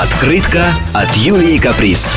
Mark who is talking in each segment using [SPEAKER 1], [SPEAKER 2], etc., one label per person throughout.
[SPEAKER 1] Открытка от Юлии Каприз.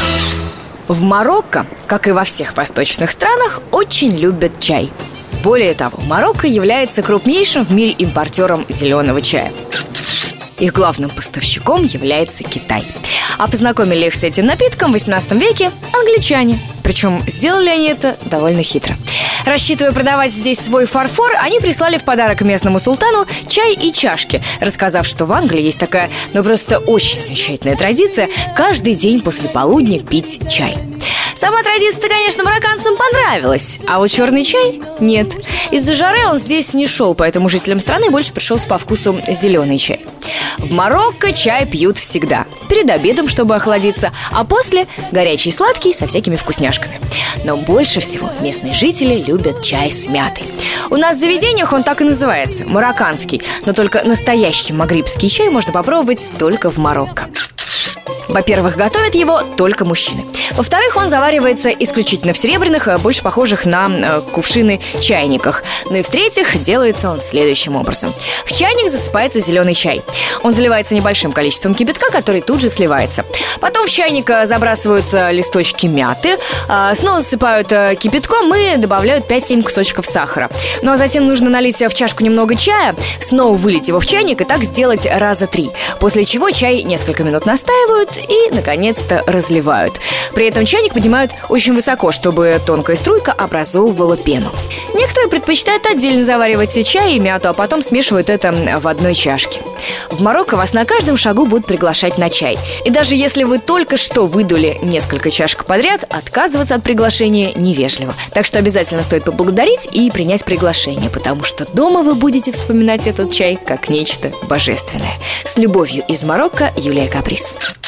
[SPEAKER 2] В Марокко, как и во всех восточных странах, очень любят чай. Более того, Марокко является крупнейшим в мире импортером зеленого чая. Их главным поставщиком является Китай. А познакомили их с этим напитком в 18 веке англичане. Причем сделали они это довольно хитро. Рассчитывая продавать здесь свой фарфор, они прислали в подарок местному султану чай и чашки, рассказав, что в Англии есть такая, просто очень замечательная традиция каждый день после полудня пить чай. Сама традиция, конечно, марокканцам понравилась, а вот черный чай – нет. Из-за жары он здесь не шел, поэтому жителям страны больше пришелся по вкусу зеленый чай. В Марокко чай пьют всегда. Перед обедом, чтобы охладиться, а после – горячий сладкий со всякими вкусняшками. Но больше всего местные жители любят чай с мятой. У нас в заведениях он так и называется – марокканский. Но только настоящий магрибский чай можно попробовать только в Марокко. Во-первых, готовят его только мужчины. Во-вторых, он заваривается исключительно в серебряных, больше похожих на кувшины чайниках. Ну и в-третьих, делается он следующим образом. В чайник засыпается зеленый чай. Он заливается небольшим количеством кипятка, который тут же сливается. Потом в чайник забрасываются листочки мяты, снова засыпают кипятком и добавляют 5-7 кусочков сахара. Ну а затем нужно налить в чашку немного чая, снова вылить его в чайник и так сделать раза 3. После чего чай несколько минут настаивают и, наконец-то, разливают. При этом чайник поднимают очень высоко, чтобы тонкая струйка образовывала пену. Некоторые предпочитают отдельно заваривать чай и мяту, а потом смешивают это в одной чашке. В Марокко вас на каждом шагу будут приглашать на чай. И даже если вы только что выдули несколько чашек подряд, отказываться от приглашения невежливо. Так что обязательно стоит поблагодарить и принять приглашение, потому что дома вы будете вспоминать этот чай как нечто божественное. С любовью из Марокко, Юлия Каприз.